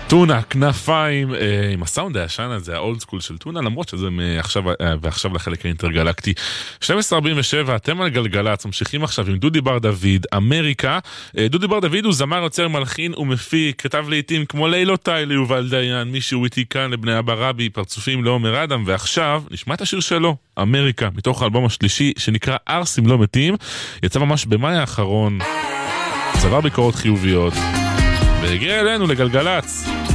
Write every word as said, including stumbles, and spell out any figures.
טונה, כנפיים, אה, עם הסאונד הישן הזה, האולד סקול של טונה, למרות שזה מעכשיו, אה, ועכשיו לחלק האינטרגלקטי. שתים עשרה ארבעים ושבע, אתם על גלגלץ, ממשיכים עכשיו עם דודי בר דוד, אמריקה. אה, דודי בר דוד הוא זמר, יוצר, מלחין ומפיק, כתב לעיתים כמו לילותיי ליובל דיין, מישהו איתי כאן לבני אבא רבי, פרצופים לעומר אדם, ועכשיו נשמע את השיר שלו, אמריקה, מתוך האלבום השלישי שנקרא ארסים לא מתים, יצא ממש במאי האחרון, צבר ביקורות חיוביות, והגיע אלינו לגלגלץ.